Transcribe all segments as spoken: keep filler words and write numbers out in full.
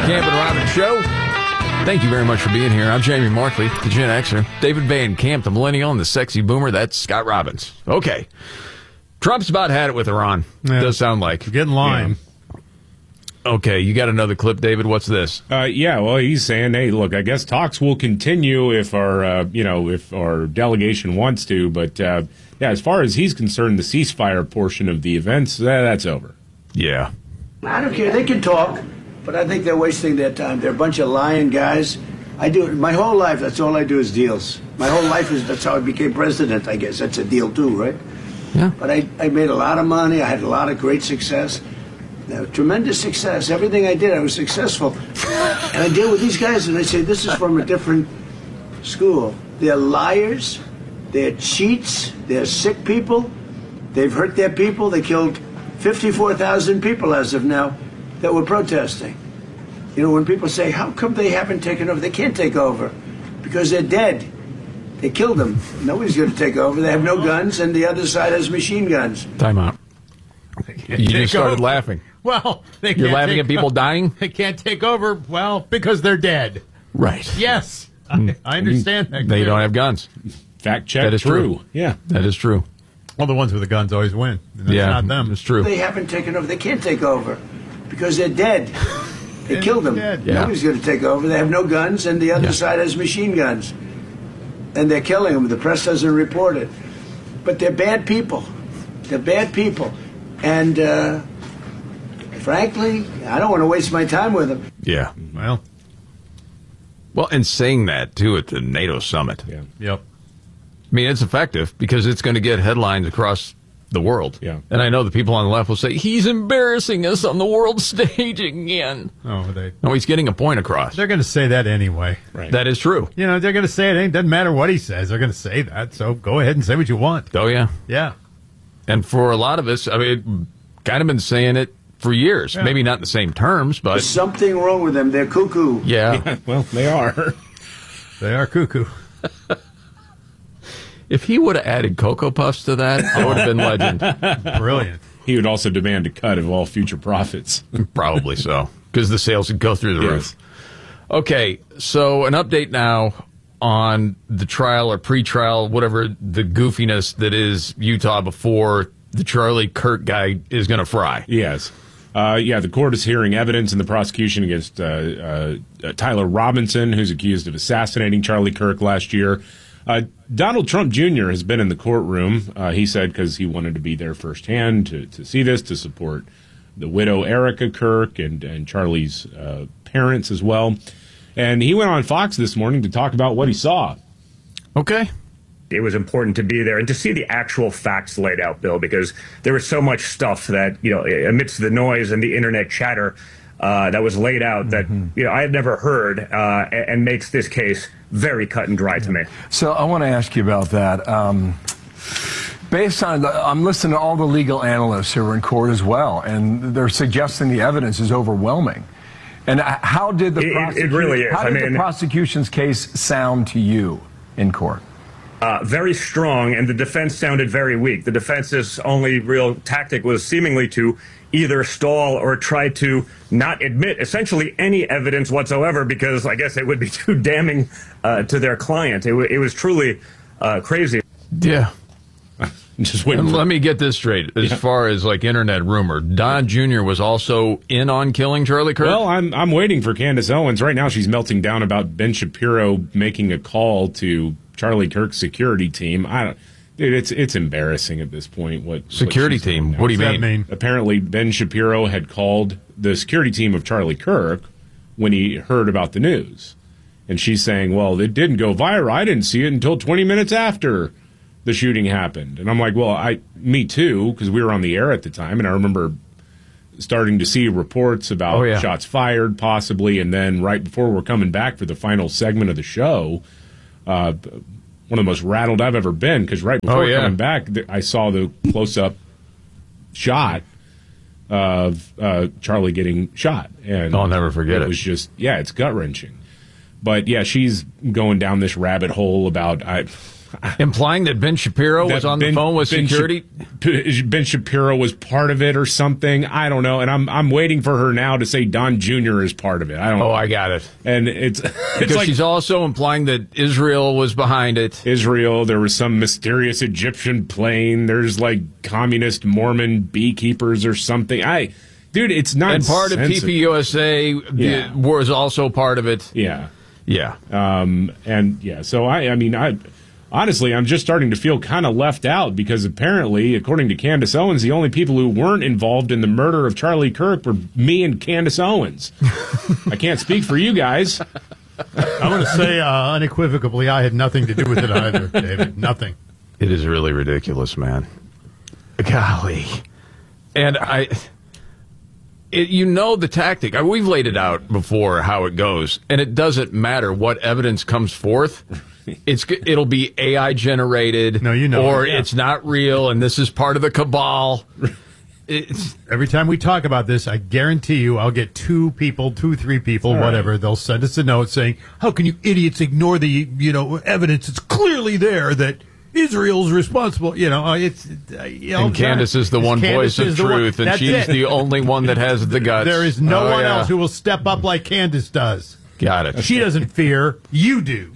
Camp and Robbins Show. Thank you very much for being here. I'm Jamie Markley, the Gen Xer. David Van Camp, the Millennial, and the Sexy Boomer. That's Scott Robbins. Okay. Trump's about had it with Iran. Yeah. Does sound like. Get in line. Yeah. Okay, you got another clip, David. What's this? Uh, yeah, well, he's saying, hey, look, I guess talks will continue if our, uh, you know, if our delegation wants to. But, uh, yeah, as far as he's concerned, the ceasefire portion of the events, uh, that's over. Yeah. I don't care. They can talk, but I think they're wasting their time. They're a bunch of lying guys. I do it my whole life. That's all I do is deals. My whole life is that's how I became president. I guess that's a deal too, right? Yeah. But I, I made a lot of money. I had a lot of great success, uh, tremendous success. Everything I did, I was successful. And I deal with these guys, and I say this is from a different school. They're liars. They're cheats. They're sick people. They've hurt their people. They killed fifty-four thousand people as of now that were protesting. You know, when people say, how come they haven't taken over? They can't take over because they're dead. They killed them. Nobody's going to take over. They have no guns, and the other side has machine guns. Time out. You just started over. laughing. Well, they You're can't laughing take at people o- dying? They can't take over, well, because they're dead. Right. Yes. I, I understand that. They clearly. don't have guns. Fact check. That is true. Yeah. That is true. Well, the ones with the guns always win. And that's Yeah, not them. it's true. They haven't taken over. They can't take over because they're dead. They They're killed them. dead. Yeah. Nobody's going to take over. They have no guns, and the other Yeah. side has machine guns. And they're killing them. The press doesn't report it. But they're bad people. They're bad people. And, uh, frankly, I don't want to waste my time with them. Yeah. Well, Well, and saying that, too, at the NATO summit. Yeah. yep. I mean, it's effective because it's going to get headlines across the world. Yeah. And I know the people on the left will say, he's embarrassing us on the world stage again. Oh, they, No, he's getting a point across. they're going to say that anyway. Right. That is true. You know, they're going to say it. It doesn't matter what he says. They're going to say that. So go ahead and say what you want. Oh, yeah. Yeah. And for a lot of us, I mean, kind of been saying it for years. Yeah. Maybe not in the same terms, but There's something wrong with them. They're cuckoo. yeah. Well, they are. They are cuckoo. If he would have added Cocoa Puffs to that, it would have been legend. Brilliant. He would also demand a cut of all future profits. Probably so, because the sales would go through the Yes. roof. Okay, so an update now on the trial or pre-trial, whatever the goofiness that is Utah before the Charlie Kirk guy is going to fry. Yes. Uh, yeah, the court is hearing evidence in the prosecution against uh, uh, uh, Tyler Robinson, who's accused of assassinating Charlie Kirk last year. Uh, Donald Trump Junior has been in the courtroom, uh, he said, because he wanted to be there firsthand to, to see this, to support the widow Erica Kirk and, and Charlie's uh, parents as well. And he went on Fox this morning to talk about what he saw. Okay. It was important to be there and to see the actual facts laid out, Bill, because there was so much stuff that, you know, amidst the noise and the internet chatter uh, that was laid out that, you know, I had never heard uh, and, and makes this case very cut and dry to me. So I want to ask you about that. Um, based on, the, I'm listening to all the legal analysts who were in court as well, and they're suggesting the evidence is overwhelming. And how did the It- it prosecution, really is. how I did mean- the prosecution's case sound to you in court? Uh, very strong, and the defense sounded very weak. The defense's only real tactic was seemingly to either stall or try to not admit essentially any evidence whatsoever, because I guess it would be too damning uh, to their client. It, w- it was truly uh, crazy. Yeah. Just waiting And for let me get this straight. As Yeah. far as like internet rumor, Don Junior was also in on killing Charlie Kirk. Well, I'm I'm waiting for Candace Owens. Right now she's melting down about Ben Shapiro making a call to Charlie Kirk's security team. I don't dude, it's it's embarrassing at this point what Security what she's doing team? now. What do you What's mean? that mean? Apparently Ben Shapiro had called the security team of Charlie Kirk when he heard about the news. And she's saying, well, it didn't go viral. I didn't see it until twenty minutes after the shooting happened. And I'm like, well, I, me too, because we were on the air at the time, and I remember starting to see reports about Oh, yeah. shots fired, possibly, and then right before we're coming back for the final segment of the show, uh, one of the most rattled I've ever been, because right before Oh, yeah. coming back, th- I saw the close-up shot of uh, Charlie getting shot. And I'll never forget it. It was just, yeah, it's gut-wrenching. But, yeah, she's going down this rabbit hole about, I Implying that Ben Shapiro that was on Ben, the phone with Ben security? Sh- Ben Shapiro was part of it or something. I don't know. And I'm I'm waiting for her now to say Don Junior is part of it. I don't Oh, know. I got it. And it's, it's Because like she's also implying that Israel was behind it. Israel, there was some mysterious Egyptian plane. There's like communist Mormon beekeepers or something. I, dude, it's not. And part of P P U S A Yeah. was also part of it. Yeah. Yeah. Um, and yeah, so I, I mean, I, honestly, I'm just starting to feel kind of left out because apparently, according to Candace Owens, the only people who weren't involved in the murder of Charlie Kirk were me and Candace Owens. I can't speak for you guys. I'm going to say uh, unequivocally, I had nothing to do with it either, David. Nothing. It is really ridiculous, man. Golly. And I, it, you know the tactic. I, we've laid it out before how it goes, and it doesn't matter what evidence comes forth. It's it'll be A I generated, No, you know or it, yeah. it's not real, and this is part of the cabal. It's, Every time we talk about this, I guarantee you I'll get two people, two, three people, All whatever. right. They'll send us a note saying, how can you idiots ignore the, you know, evidence? It's clearly there that Israel's responsible. You know, uh, it's... Uh, you know, and Candace is the one Candace voice of is the one- truth, and that's she's it. the only one that has the guts. There is no Oh, one yeah. else who will step up like Candace does. Got it. She doesn't fear. You do.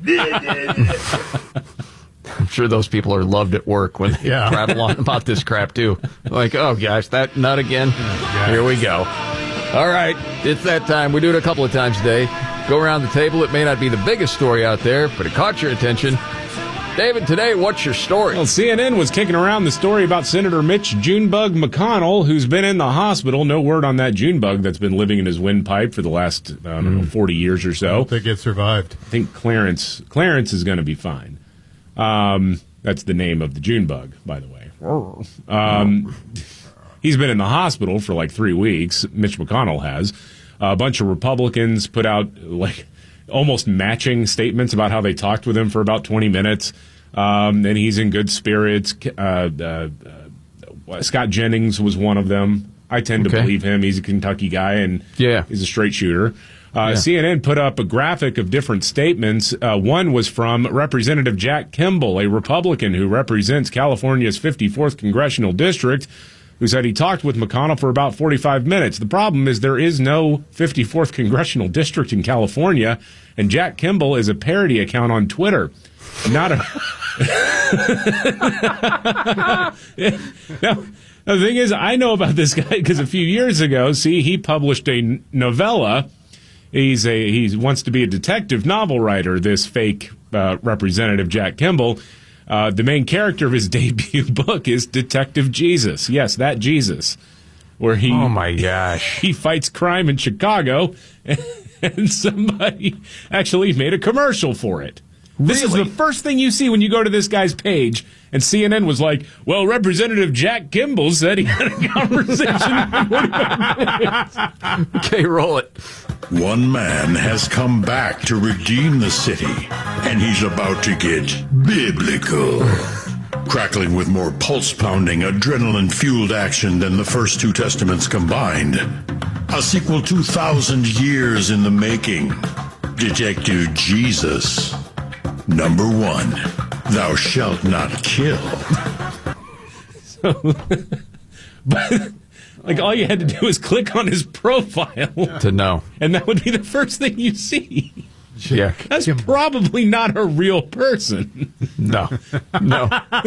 I'm sure those people are loved at work when they Yeah. prattle on about this crap, too. Like, oh, gosh, that nut again? Here we go. All right, it's that time. We do it a couple of times a day. Go around the table. It may not be the biggest story out there, but it caught your attention. David, today, what's your story? Well, C N N was kicking around the story about Senator Mitch Junebug McConnell, who's been in the hospital. No word on that Junebug that's been living in his windpipe for the last, I don't know, forty years or I so. don't think it survived. I think Clarence Clarence is going to be fine. Um, that's the name of the Junebug, by the way. Um, he's been in the hospital for like three weeks. Mitch McConnell has. A bunch of Republicans put out like almost matching statements about how they talked with him for about twenty minutes. Um, and he's in good spirits. Uh, uh, uh, Scott Jennings was one of them. I tend to Okay. believe him. He's a Kentucky guy, and Yeah. he's a straight shooter. Uh, Yeah. C N N put up a graphic of different statements. Uh, one was from Representative Jack Kimball, a Republican who represents California's fifty-fourth Congressional District, who said he talked with McConnell for about forty-five minutes. The problem is there is no fifty-fourth Congressional District in California, and Jack Kimball is a parody account on Twitter. Not a... Now, the thing is, I know about this guy because a few years ago, see, he published a n- novella. He's a he wants to be a detective novel writer. This fake uh, representative Jack Kimball. Uh, the main character of his debut book is Detective Jesus. Yes, that Jesus, where he Oh, my gosh. he fights crime in Chicago, and somebody actually made a commercial for it. This is Really? the first thing you see when you go to this guy's page, and C N N was like, well, Representative Jack Kimball said he had a conversation. Okay, roll it. One man has come back to redeem the city, and he's about to get biblical. Crackling with more pulse-pounding, adrenaline-fueled action than the first two testaments combined. A sequel two thousand years in the making. Detective Jesus. Number one, thou shalt not kill. But like all you had to do was click on his profile, To know. and that would be the first thing you see. Yeah. That's probably not a real person. No. No.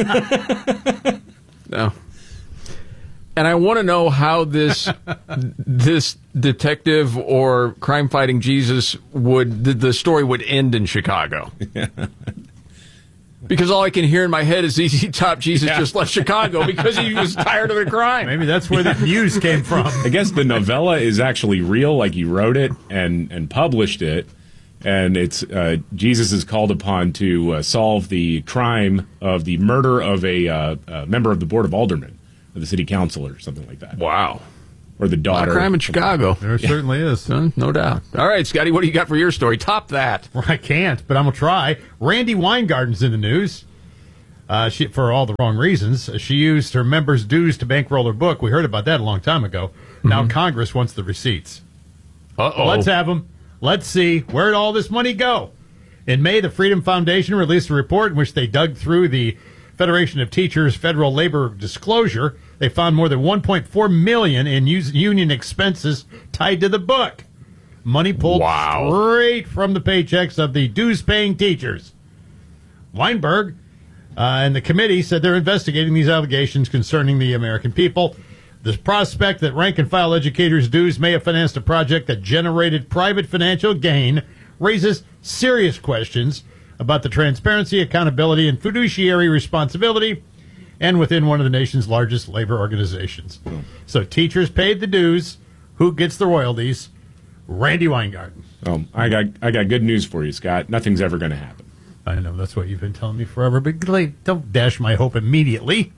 No. And I want to know how this this detective or crime fighting Jesus would the, the story would end in Chicago. Because all I can hear in my head is Z Z Top Jesus Yeah. just left Chicago because he was tired of the crime. Maybe that's where the news came from. I guess the novella is actually real, like he wrote it and, and published it. And it's uh, Jesus is called upon to uh, solve the crime of the murder of a, uh, a member of the Board of Aldermen, or the city council, or something like that. Wow. Or the A lot daughter. of crime in Chicago. There certainly is. Uh, no doubt. All right, Scotty, what do you got for your story? Top that. Well, I can't, but I'm going to try. Randy Weingarten's in the news uh, she, for all the wrong reasons. She used her members' dues to bankroll her book. We heard about that a long time ago. Now Congress wants the receipts. Uh-oh. Let's have them. Let's see. Where'd all this money go? In May, the Freedom Foundation released a report in which they dug through the Federation of Teachers federal labor disclosure. They found more than one point four million dollars in us- union expenses tied to the book. Money pulled Wow. straight from the paychecks of the dues-paying teachers. Weinberg uh, and the committee said they're investigating these allegations concerning the American people. The prospect that rank-and-file educators' dues may have financed a project that generated private financial gain raises serious questions about the transparency, accountability, and fiduciary responsibility, and within one of the nation's largest labor organizations. So teachers paid the dues. Who gets the royalties? Randy Weingarten. Oh, I got I got good news for you, Scott. Nothing's ever going to happen. I know, that's what you've been telling me forever, but like, don't dash my hope immediately.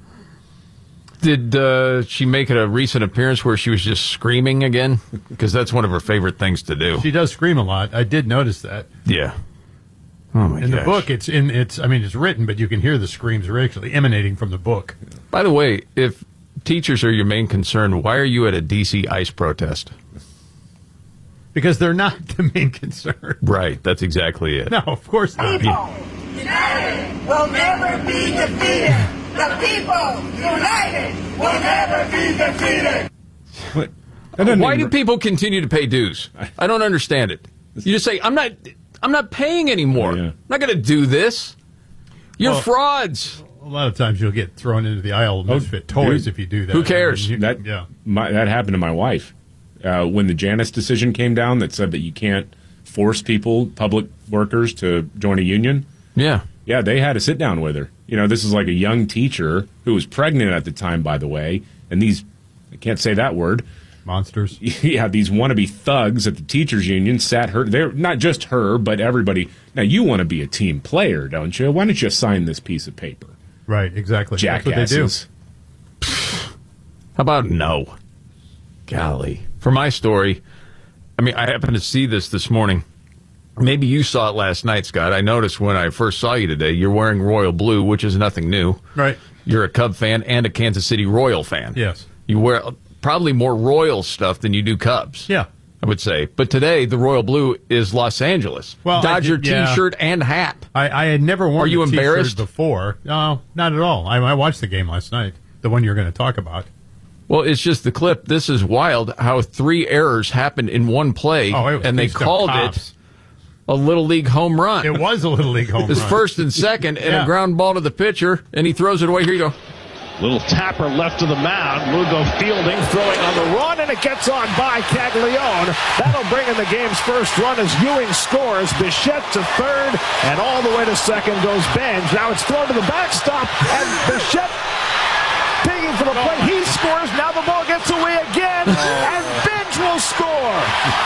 Did uh, she make it a recent appearance where she was just screaming again? Because that's one of her favorite things to do. She does scream a lot. I did notice that. Yeah. Oh, my In gosh. the book, it's in it's. I mean, it's written, but you can hear the screams are actually emanating from the book. By the way, if teachers are your main concern, why are you at a D C ICE protest? Because they're not the main concern. Right, that's exactly it. No, of course not. People united will never be defeated. The people united will never be defeated. What? That doesn't Why even- do people continue to pay dues? I don't understand it. You just say, I'm not I'm not paying anymore. Yeah. I'm not going to do this. You're Well- frauds. A lot of times you'll get thrown into the aisle of misfit toys dude. if you do that. Who cares? I mean, you- That yeah. my, that happened to my wife uh, when the Janus decision came down that said that you can't force people, public workers, to join a union. Yeah. Yeah, they had to sit down with her. You know, this is like a young teacher who was pregnant at the time, by the way, and these I can't say that word. Monsters. Yeah, these wannabe thugs at the teachers union sat her. They're not just her, but everybody. Now you want to be a team player, don't you? Why don't you sign this piece of paper? Right, exactly. That's what they do. Jackasses. How about no? Golly. For my story, I mean, I happened to see this this morning. Maybe you saw it last night, Scott. I noticed when I first saw you today, you're wearing royal blue, which is nothing new. Right. You're a Cub fan and a Kansas City Royal fan. Yes. You wear probably more Royal stuff than you do Cubs. Yeah. I would say. But today, the royal blue is Los Angeles. Well, I Dodger did- yeah. T-shirt and hat. I, I had never worn Are you a t-shirt embarrassed? before. No, not at all. I, I watched the game last night, the one you're going to talk about. Well, it's just the clip. This is wild how three errors happened in one play, Oh, it was and they two-step called tops. it a Little League home run. It was a Little League home It's run. first and second, and Yeah. a ground ball to the pitcher, and he throws it away. Here you go. Little tapper left of the mound. Lugo fielding, throwing on the run, and it gets on by Caglione. That'll bring in the game's first run as Ewing scores. Bichette to third, and all the way to second goes Benj. Now it's thrown to the backstop, and Bichette digging for the plate. He scores. Now the ball gets away again, and Benj will score.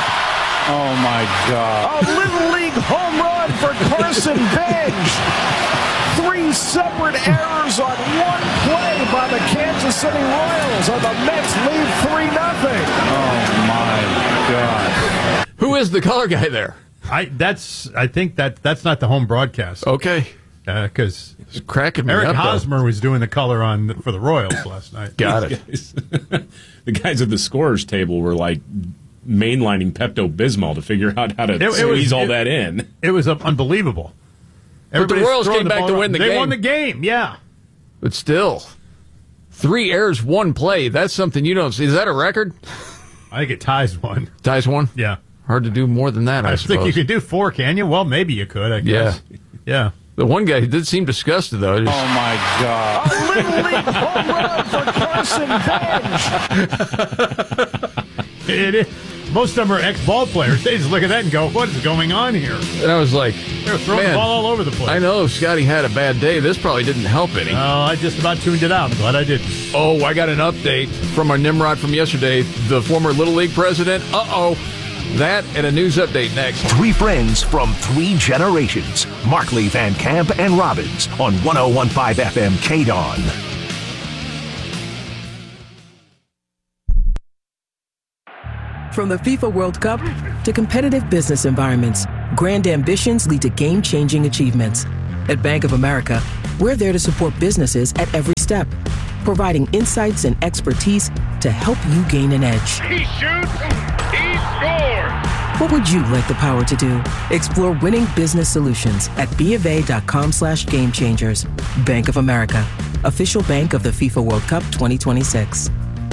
Oh, my God. A Little League home run for Carson Benj. Three separate errors on one play by the Kansas City Royals, and the Mets lead three nothing. Oh, my God. Who is the color guy there? I that's I think that that's not the home broadcast Okay. because It's cracking me Eric up. though. Hosmer was doing the color on for the Royals last night. Got it. The guys at the scorers table were like mainlining Pepto-Bismol to figure out how to it squeeze was- all it- that in. It was uh, unbelievable. the Everybody's Royals throwing came the back ball to around. win the they game. won the game. Yeah. But still, three errors, one play. That's something you don't see. Is that a record? I think it ties one. Ties one? Yeah. Hard to do more than that, I, I, suppose. think you could do four, can you? Well, maybe you could, I guess. Yeah. The one guy did seem disgusted, though. Just- Oh, my God. A Little League home run for Carson Benj. It is. Most of them are ex-ball players. They just look at that and go, what is going on here? and I was like, They're throwing man, the ball all over the place. I know Scotty had a bad day. This probably didn't help any. Oh, I just about tuned it out. I'm glad I didn't. Oh, I got an update from our Nimrod from yesterday, the former Little League president. Uh-oh. That and a news update next. Three friends from three generations. Markley, Van Camp, and Robbins on one oh one point five F M K D O N. From the FIFA World Cup to competitive business environments, grand ambitions lead to game-changing achievements. At Bank of America, we're there to support businesses at every step, providing insights and expertise to help you gain an edge. He shoots, he scores. What would you like the power to do? Explore winning business solutions at bofa.com slash game changers. Bank of America, official bank of the FIFA World Cup twenty twenty-six.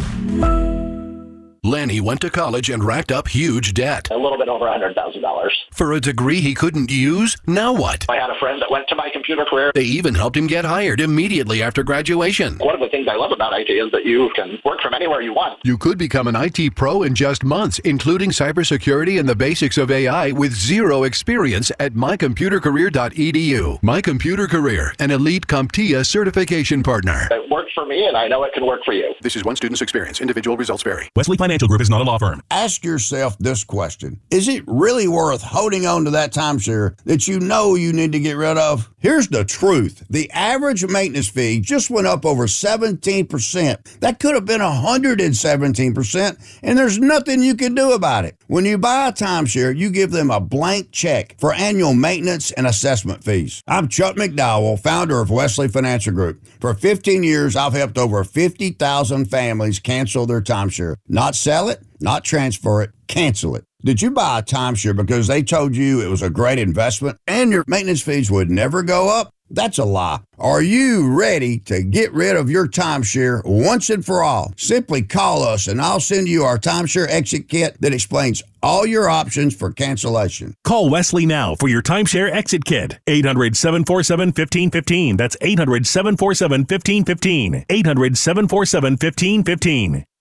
Lanny went to college and racked up huge debt. A little bit over one hundred thousand dollars. For a degree he couldn't use? Now what? I had a friend that went to my computer career. They even helped him get hired immediately after graduation. One of the things I love about I T is that you can work from anywhere you want. You could become an I T pro in just months, including cybersecurity and the basics of A I with zero experience at my computer career dot e d u. My Computer Career, an elite CompTIA certification partner. It worked for me, and I know it can work for you. This is one student's experience. Individual results vary. Wesley Financial Group is not a law firm. Ask yourself this question. Is it really worth holding on to that timeshare that you know you need to get rid of? Here's the truth. The average maintenance fee just went up over seventeen percent. That could have been one hundred seventeen percent, and there's nothing you can do about it. When you buy a timeshare, you give them a blank check for annual maintenance and assessment fees. I'm Chuck McDowell, founder of Wesley Financial Group. For fifteen years, I've helped over fifty thousand families cancel their timeshare. Not sell it, not transfer it, cancel it. Did you buy a timeshare because they told you it was a great investment and your maintenance fees would never go up? That's a lie. Are you ready to get rid of your timeshare once and for all? Simply call us and I'll send you our timeshare exit kit that explains all your options for cancellation. Call Wesley now for your timeshare exit kit. eight hundred, seven four seven, one five one five. That's eight hundred, seven four seven, one five one five. eight hundred, seven four seven, one five one five.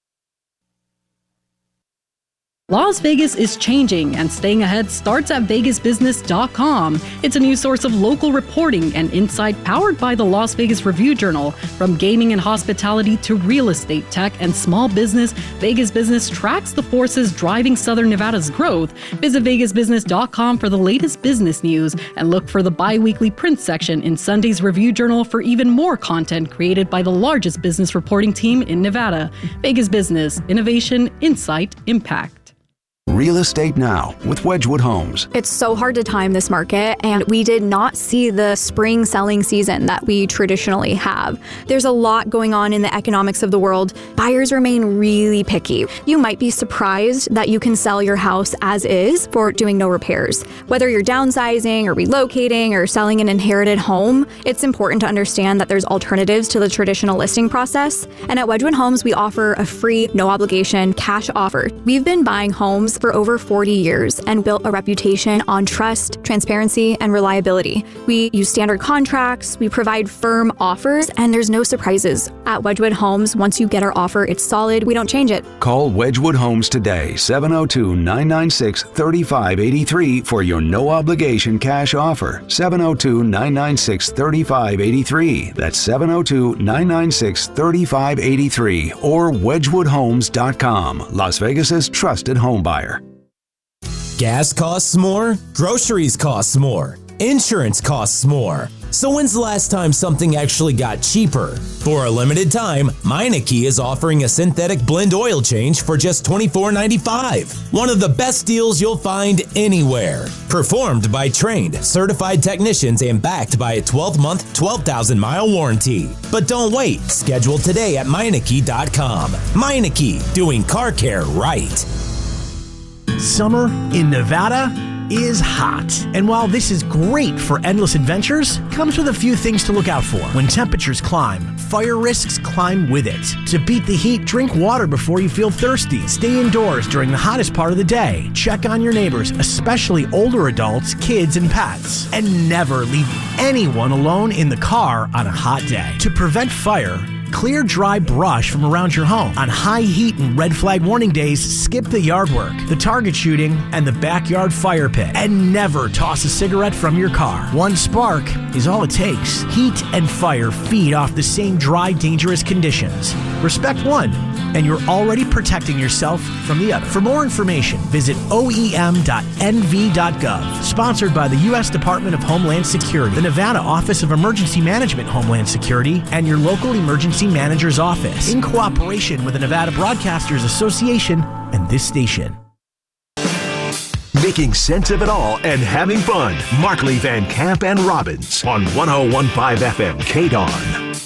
Las Vegas is changing, and staying ahead starts at vegas business dot com. It's a new source of local reporting and insight powered by the Las Vegas Review-Journal. From gaming and hospitality to real estate, tech, and small business, Vegas Business tracks the forces driving Southern Nevada's growth. Visit vegas business dot com for the latest business news, and look for the bi-weekly print section in Sunday's Review-Journal for even more content created by the largest business reporting team in Nevada. Vegas Business, innovation, insight, impact. Real Estate Now with Wedgwood Homes. It's so hard to time this market, and we did not see the spring selling season that we traditionally have. There's a lot going on in the economics of the world. Buyers remain really picky. You might be surprised that you can sell your house as is for doing no repairs. Whether you're downsizing or relocating or selling an inherited home, it's important to understand that there's alternatives to the traditional listing process. And at Wedgwood Homes, we offer a free, no obligation cash offer. We've been buying homes for over forty years and built a reputation on trust, transparency, and reliability. We use standard contracts, we provide firm offers, and there's no surprises. At Wedgwood Homes, once you get our offer, it's solid, we don't change it. Call Wedgwood Homes today, seven oh two, nine nine six, three five eight three for your no-obligation cash offer. seven oh two, nine nine six, three five eight three. That's seven oh two, nine nine six, three five eight three or wedgwood homes dot com, Las Vegas's trusted home buyer. Gas costs more, groceries costs more, insurance costs more. So when's the last time something actually got cheaper? For a limited time, Meineke is offering a synthetic blend oil change for just twenty-four ninety-five. One of the best deals you'll find anywhere. Performed by trained, certified technicians and backed by a twelve-month, twelve thousand mile warranty. But don't wait. Schedule today at Meineke dot com. Meineke, doing car care right. Summer in Nevada is hot. And while this is great for endless adventures, it comes with a few things to look out for. When temperatures climb, fire risks climb with it. To beat the heat, drink water before you feel thirsty. Stay indoors during the hottest part of the day. Check on your neighbors, especially older adults, kids, and pets. And never leave anyone alone in the car on a hot day. To prevent fire, clear dry brush from around your home. On high heat and red flag warning days, skip the yard work, the target shooting, and the backyard fire pit. And never toss a cigarette from your car. One spark is all it takes. Heat and fire feed off the same dry, dangerous conditions. Respect one, and you're already protecting yourself from the other. For more information, visit O E M dot N V dot gov. Sponsored by the U S Department of Homeland Security, the Nevada Office of Emergency Management Homeland Security, and your local emergency manager's office, in cooperation with the Nevada Broadcasters Association and this station. Making sense of it all and having fun. Markley, Van Camp, and Robbins on one oh one point five F M K D A R N.